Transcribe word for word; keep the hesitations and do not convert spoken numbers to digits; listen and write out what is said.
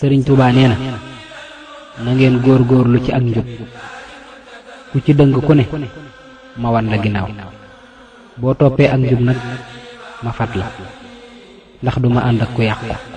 sëriñ Tuubaa nee na na ngeen góor-góorlu ci ak njub ku ci dëng ku ne ma wan la ginnaaw boo toppee ak njub nag ma fat la ndax duma ànd ak ku yàqu